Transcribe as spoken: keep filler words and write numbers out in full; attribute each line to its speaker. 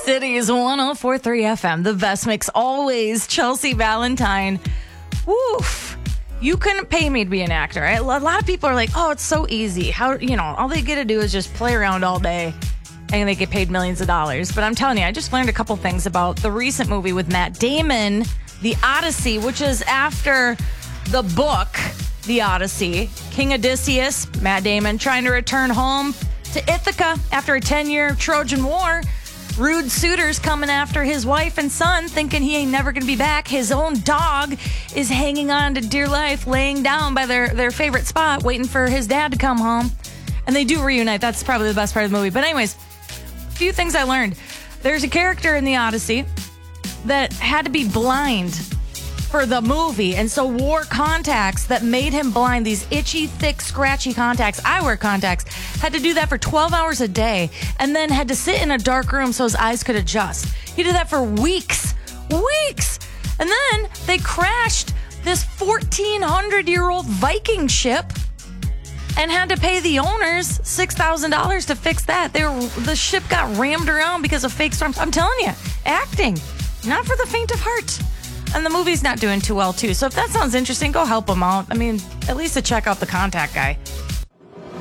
Speaker 1: City's one oh four point three F M, the best mix always. Chelsea Valentine. Woof. You couldn't pay me to be an actor. Right? A lot of people are like, oh, it's so easy. How, you know, all they get to do is just play around all day and they get paid millions of dollars. But I'm telling you, I just learned a couple things about the recent movie with Matt Damon, The Odyssey, which is after the book, The Odyssey. King Odysseus, Matt Damon, trying to return home to Ithaca after a ten-year Trojan War. Rude suitors coming after his wife and son, thinking he ain't never going to be back. His own dog is hanging on to dear life, laying down by their, their favorite spot, waiting for his dad to come home. And they do reunite. That's probably the best part of the movie. But anyways, a few things I learned. There's a character in The Odyssey that had to be blind for the movie, and so wore contacts that made him blind. These itchy, thick, scratchy contacts. I wear contacts. Had to do that for twelve hours a day, and then had to sit in a dark room so his eyes could adjust. He did that for weeks. Weeks! And then they crashed this fourteen hundred year old Viking ship and had to pay the owners six thousand dollars to fix that. They were, the ship got rammed around because of fake storms. I'm telling you, acting, not for the faint of heart. And the movie's not doing too well, too. So if that sounds interesting, go help him out. I mean, at least to check out the contact guy.